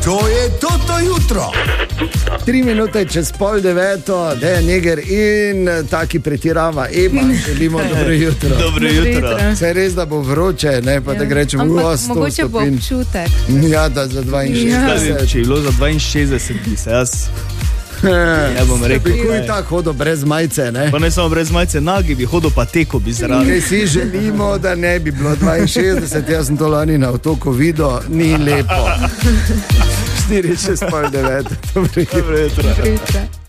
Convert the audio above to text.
To je Toto jutro. 3 minute čez 8:30, Dejan Neger in taki pretirava Ema, želimo dobro jutro. Dobro jutro. Se res, da bo vroče, ne pa da grečemo v 100 stopinj. Mogoče bo občutek. Ja, da za 62. Ja. Če je bilo za 62, bi se jaz... Ja bom rekel, Kako je tako hodil brez majice, ne? Pa ne samo brez majice, nagi bi hodil, pa teko bi zraven. Kaj si želimo, da ne bi bilo 62, jaz sem to lani na otoku videl, ni lepo. 4 čez 8:30. Dobro jutro. Dobro jutro.